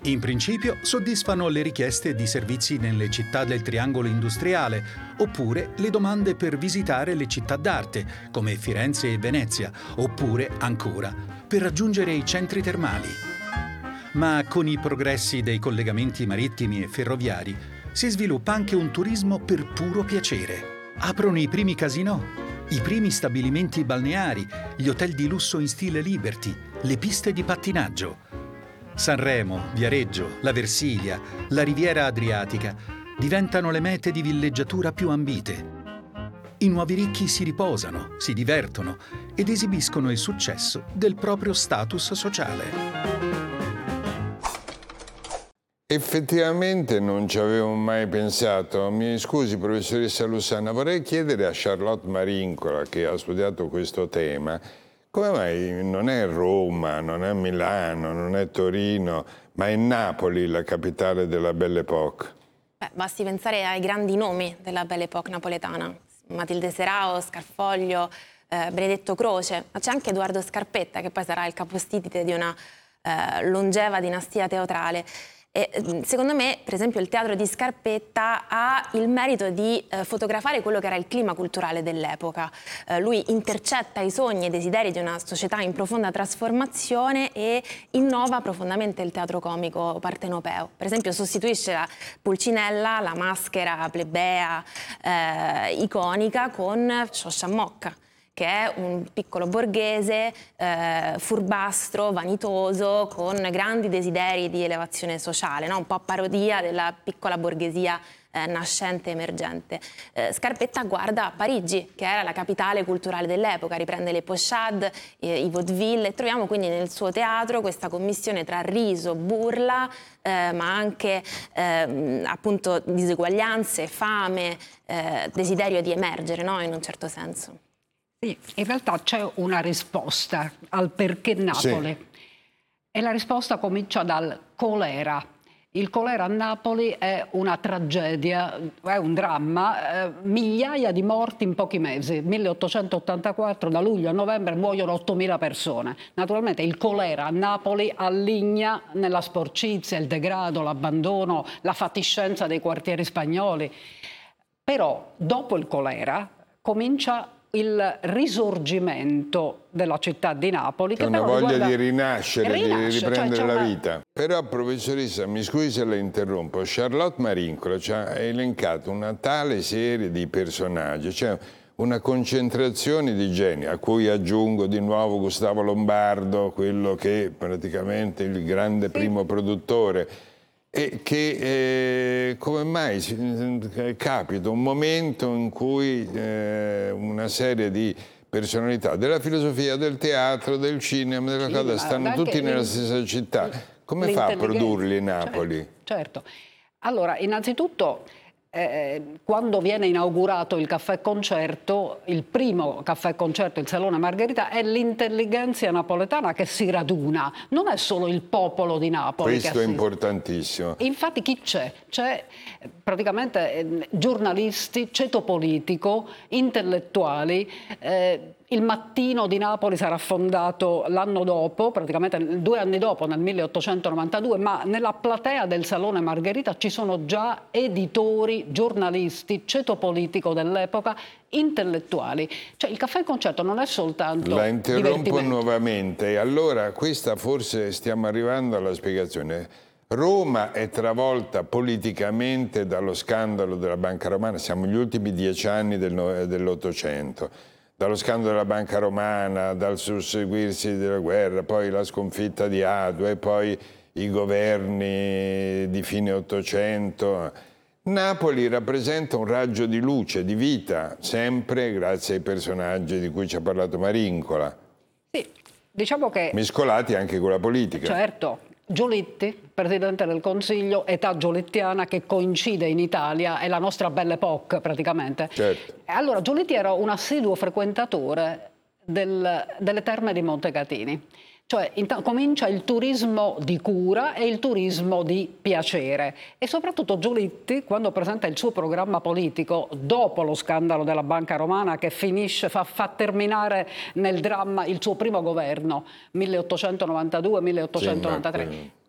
In principio soddisfano le richieste di servizi nelle città del triangolo industriale, oppure le domande per visitare le città d'arte, come Firenze e Venezia, oppure, ancora, per raggiungere i centri termali. Ma con i progressi dei collegamenti marittimi e ferroviari si sviluppa anche un turismo per puro piacere. Aprono i primi casinò, i primi stabilimenti balneari, gli hotel di lusso in stile Liberty, le piste di pattinaggio. Sanremo, Viareggio, la Versilia, la Riviera Adriatica diventano le mete di villeggiatura più ambite. I nuovi ricchi si riposano, si divertono ed esibiscono il successo del proprio status sociale. Effettivamente non ci avevo mai pensato. Mi scusi, professoressa Lussanna, vorrei chiedere a Charlotte Marincola, che ha studiato questo tema, come mai non è Roma, non è Milano, non è Torino, ma è Napoli la capitale della Belle Époque? Basti pensare ai grandi nomi della Belle Époque napoletana. Matilde Serao, Scarfoglio, Benedetto Croce, ma c'è anche Edoardo Scarpetta, che poi sarà il capostipite di una longeva dinastia teatrale. E, secondo me, per esempio, il teatro di Scarpetta ha il merito di fotografare quello che era il clima culturale dell'epoca. Lui intercetta i sogni e i desideri di una società in profonda trasformazione e innova profondamente il teatro comico partenopeo. Per esempio, sostituisce la Pulcinella, la maschera plebea iconica, con Scioscia Mocca, che è un piccolo borghese furbastro, vanitoso, con grandi desideri di elevazione sociale, no? Un po' parodia della piccola borghesia nascente e emergente. Scarpetta guarda a Parigi, che era la capitale culturale dell'epoca, riprende le pochades, i vaudeville, e troviamo quindi nel suo teatro questa commissione tra riso, burla, ma anche appunto diseguaglianze, fame, desiderio di emergere, no? In un certo senso. Sì, in realtà c'è una risposta al perché Napoli. Sì. E la risposta comincia dal colera. Il colera a Napoli è una tragedia, è un dramma, migliaia di morti in pochi mesi. 1884, da luglio a novembre, muoiono 8.000 persone. Naturalmente il colera a Napoli alligna nella sporcizia, il degrado, l'abbandono, la fatiscenza dei quartieri spagnoli. Però dopo il colera comincia il risorgimento della città di Napoli. C'è una voglia di rinascere, di riprendere la vita. Però, professoressa, mi scusi se la interrompo, Charlotte Marincola ci ha elencato una tale serie di personaggi, cioè una concentrazione di geni, a cui aggiungo di nuovo Gustavo Lombardo, quello che praticamente è il grande primo produttore, e che come mai capita un momento in cui una serie di personalità della filosofia, del teatro, del cinema, della cosa stanno tutti nella stessa città. Come fa a produrli Napoli? Certo. Allora, innanzitutto, quando viene inaugurato il caffè concerto, il primo caffè concerto, il Salone Margherita, è l'intelligenza napoletana che si raduna, non è solo il popolo di Napoli. Questo è importantissimo. Infatti chi c'è? C'è praticamente giornalisti, ceto politico, intellettuali. Il Mattino di Napoli sarà fondato l'anno dopo, praticamente 2 anni dopo, nel 1892, ma nella platea del Salone Margherita ci sono già editori, giornalisti, ceto politico dell'epoca, intellettuali. Cioè il caffè concerto non è soltanto La interrompo nuovamente. Allora, questa forse stiamo arrivando alla spiegazione. Roma è travolta politicamente dallo scandalo della Banca Romana, siamo agli ultimi 10 anni dell'Ottocento. Dallo scandalo della Banca Romana, dal susseguirsi della guerra, poi la sconfitta di Adua e poi i governi di fine Ottocento. Napoli rappresenta un raggio di luce, di vita, sempre grazie ai personaggi di cui ci ha parlato Marincola. Sì, diciamo che... mescolati anche con la politica. Certo. Giolitti, Presidente del Consiglio, età giolittiana che coincide in Italia, è la nostra Belle Époque praticamente. Certo. Allora, Giolitti era un assiduo frequentatore delle terme di Montecatini. Cioè comincia il turismo di cura e il turismo di piacere. E soprattutto Giolitti, quando presenta il suo programma politico, dopo lo scandalo della Banca Romana che fa terminare nel dramma il suo primo governo, 1892-1893,